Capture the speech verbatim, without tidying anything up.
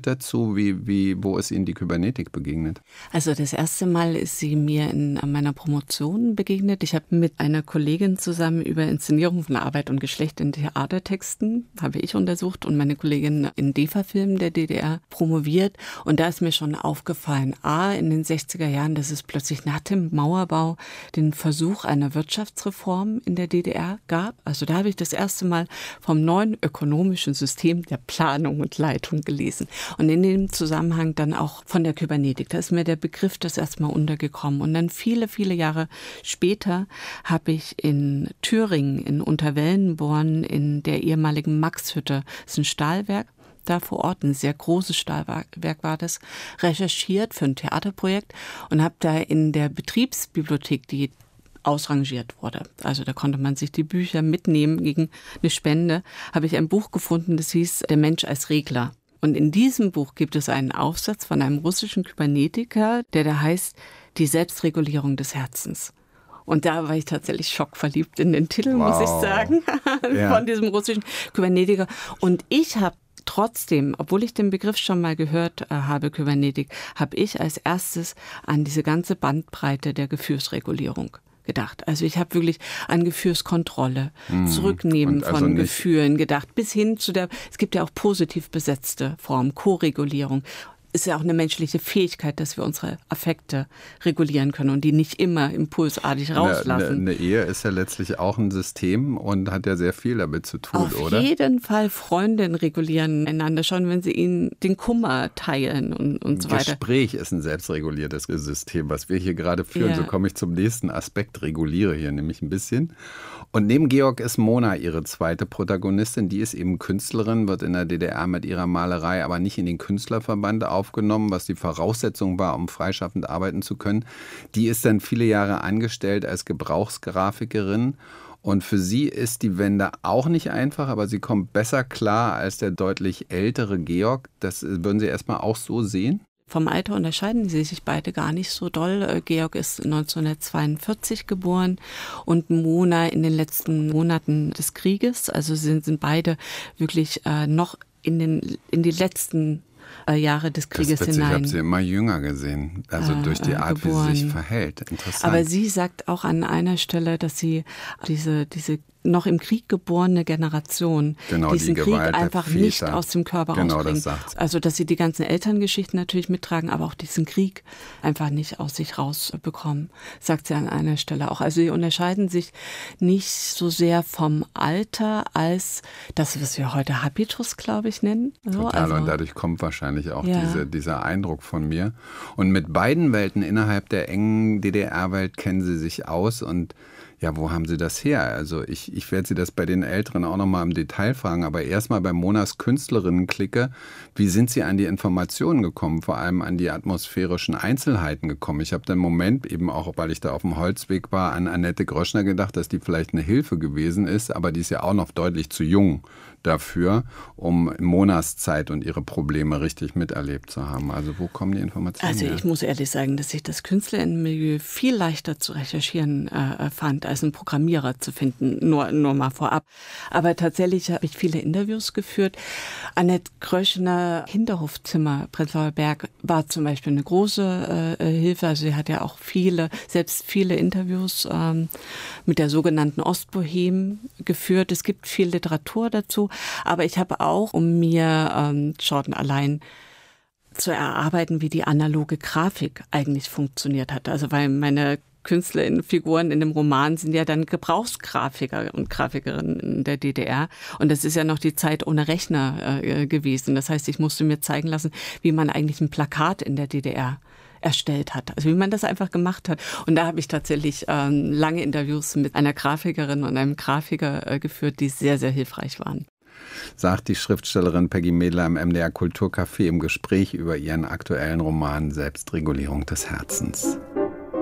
Bild dazu? Wie, wie, wo ist Ihnen die Kybernetik begegnet? Also das erste Mal ist sie mir in meiner Promotion begegnet. Ich habe mit einer Kollegin zusammen über Inszenierung von Arbeit und Geschlecht in Theatertexten, habe ich untersucht, und meine Kollegin in DEFA-Filmen der D D R promoviert. Und da ist mir schon aufgefallen, a, in den sechziger Jahren, dass es plötzlich nach dem Mauerbau den Versuch einer Wirtschaftsreform in der D D R gab. Also da habe ich das erste Mal vom neuen ökonomischen System der Planung und Leitung gelesen. Und in dem Zusammenhang dann auch von der Kybernetik. Da ist mir der Begriff das erstmal untergekommen. Und dann viele, viele Jahre später habe ich in Thüringen, in Unterwellenborn, in der ehemaligen Maxhütte, das ist ein Stahlwerk, da vor Ort, ein sehr großes Stahlwerk war das, recherchiert für ein Theaterprojekt und habe da in der Betriebsbibliothek, die ausrangiert wurde, also da konnte man sich die Bücher mitnehmen gegen eine Spende, habe ich ein Buch gefunden, das hieß Der Mensch als Regler. Und in diesem Buch gibt es einen Aufsatz von einem russischen Kybernetiker, der da heißt Die Selbstregulierung des Herzens. Und da war ich tatsächlich schockverliebt in den Titel, wow. muss ich sagen, ja. von diesem russischen Kybernetiker. Und ich habe trotzdem, obwohl ich den Begriff schon mal gehört äh, habe, Kybernetik, habe ich als erstes an diese ganze Bandbreite der Gefühlsregulierung gedacht. Also ich habe wirklich an Gefühlskontrolle, mhm. Zurücknehmen also von Gefühlen gedacht, bis hin zu der, es gibt ja auch positiv besetzte Formen, Koregulierung. Ist ja auch eine menschliche Fähigkeit, dass wir unsere Affekte regulieren können und die nicht immer impulsartig rauslassen. Eine, eine, eine Ehe ist ja letztlich auch ein System und hat ja sehr viel damit zu tun, Auf oder? Auf jeden Fall, Freundinnen regulieren einander schon, wenn sie ihnen den Kummer teilen und, und so weiter. Gespräch ist ein selbstreguliertes System, was wir hier gerade führen. Ja. So komme ich zum nächsten Aspekt, reguliere hier nämlich ein bisschen. Und neben Georg ist Mona ihre zweite Protagonistin. Die ist eben Künstlerin, wird in der D D R mit ihrer Malerei aber nicht in den Künstlerverband aufgenommen, was die Voraussetzung war, um freischaffend arbeiten zu können. Die ist dann viele Jahre angestellt als Gebrauchsgrafikerin. Und für sie ist die Wende auch nicht einfach, aber sie kommt besser klar als der deutlich ältere Georg. Das würden Sie erstmal auch so sehen? Vom Alter unterscheiden sie sich beide gar nicht so doll. Georg ist neunzehnhundertzweiundvierzig geboren und Mona in den letzten Monaten des Krieges. Also sind, sind beide wirklich äh, noch in, den, in die letzten äh, Jahre des Krieges das hinein. Ich habe sie immer jünger gesehen, also durch die Art, geboren. Wie sie sich verhält. Interessant. Aber sie sagt auch an einer Stelle, dass sie diese, diese noch im Krieg geborene Generation genau, diesen die Krieg Gewalt einfach nicht aus dem Körper genau, rausbringen. Das sagt sie. Also dass sie die ganzen Elterngeschichten natürlich mittragen, aber auch diesen Krieg einfach nicht aus sich rausbekommen, sagt sie an einer Stelle auch. Also sie unterscheiden sich nicht so sehr vom Alter als das, was wir heute Habitus, glaube ich, nennen. So, Total, also, und dadurch kommt wahrscheinlich auch ja. diese, dieser Eindruck von mir. Und mit beiden Welten innerhalb der engen D D R-Welt kennen sie sich aus und ja, wo haben Sie das her? Also ich, ich werde Sie das bei den Älteren auch nochmal im Detail fragen, aber erstmal bei Monas Künstlerinnen-Clique, wie sind Sie an die Informationen gekommen, vor allem an die atmosphärischen Einzelheiten gekommen? Ich habe dann im Moment, eben auch weil ich da auf dem Holzweg war, an Annette Gröschner gedacht, dass die vielleicht eine Hilfe gewesen ist, aber die ist ja auch noch deutlich zu jung dafür, um Monas Zeit und ihre Probleme richtig miterlebt zu haben. Also wo kommen die Informationen Also her? ich muss ehrlich sagen, dass ich das Künstlerinnenmilieu viel leichter zu recherchieren äh, fand, als einen Programmierer zu finden, nur, nur mal vorab. Aber tatsächlich habe ich viele Interviews geführt. Annette Gröschner, Hinterhofzimmer, Prenzlauer Berg, war zum Beispiel eine große äh, Hilfe. Also sie hat ja auch viele, selbst viele Interviews ähm, mit der sogenannten Ostbohem geführt. Es gibt viel Literatur dazu. Aber ich habe auch, um mir ähm, schon allein zu erarbeiten, wie die analoge Grafik eigentlich funktioniert hat. Also weil meine Künstlerinnenfiguren in dem Roman sind ja dann Gebrauchsgrafiker und Grafikerinnen in der D D R. Und das ist ja noch die Zeit ohne Rechner äh, gewesen. Das heißt, ich musste mir zeigen lassen, wie man eigentlich ein Plakat in der D D R erstellt hat. Also wie man das einfach gemacht hat. Und da habe ich tatsächlich ähm, lange Interviews mit einer Grafikerin und einem Grafiker äh, geführt, die sehr, sehr hilfreich waren. Sagt die Schriftstellerin Peggy Medler im M D R Kulturcafé im Gespräch über ihren aktuellen Roman Selbstregulierung des Herzens.